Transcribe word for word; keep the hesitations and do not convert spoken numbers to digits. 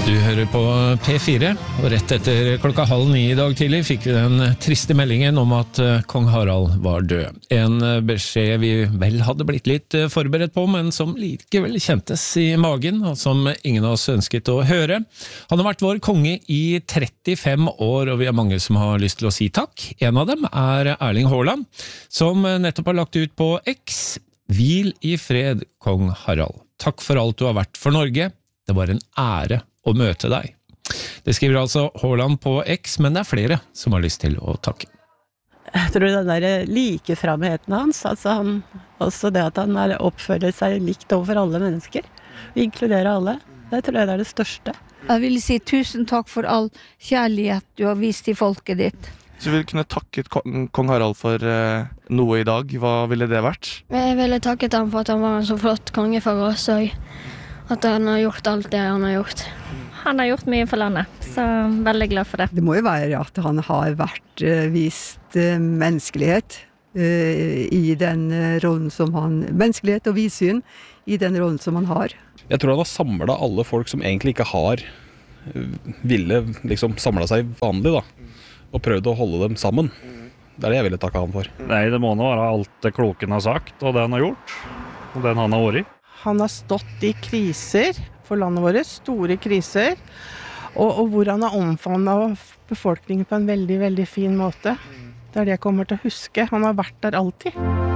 Du hører på P fire, og rett etter klokka halv ni i dag tidlig fikk vi den triste meldingen om at kong Harald var død. En beskjed vi vel hadde blitt litt forberedt på, men som likevel kjentes i magen, og som ingen av oss ønsket å høre. Han har vært vår konge i trettifem år, og vi er mange som har lyst til å si takk. En av dem er Erling Haaland, som nettopp har lagt ut på X. Hvil i fred, kong Harald. Takk for alt du har vært for Norge. Det var en ære å møte deg. Det skriver altså Haaland på X, men det er flere som har lyst til å takke. Jeg tror den der likeframheten hans, altså han, også det at han er, oppfører seg likt overfor alle mennesker, vi inkluderer alle, det tror jeg det er det største. Jeg vil si tusen takk for all kjærlighet du har vist i folket ditt. Så vi kunne takket kong, kong Harald for eh, noe i dag. Hva ville det vært? Jeg ville takket ham for at han var en så flott konge for oss, og at han har gjort alt det han har gjort. Han har gjort mye for landet, så jeg er veldig glad for det. Det må jo være at han har vært uh, vist uh, menneskelighet uh, i den uh, rollen som han, menneskelighet og vidsyn i den rollen som han har. Jeg tror han har samlet alle folk som egentlig ikke har uh, ville liksom samlet seg vanlig da, og prøvd å holde dem sammen. Det er det jeg ville takke han for. Nei, det må nå være alt det kloke han har sagt, og det han har gjort, og den han har vært i. Han har stått i kriser for landet vårt, store kriser, og, og hvor han har omfavnet befolkningen på en veldig, veldig fin måte. Det er det jeg kommer til å huske. Han har vært der alltid.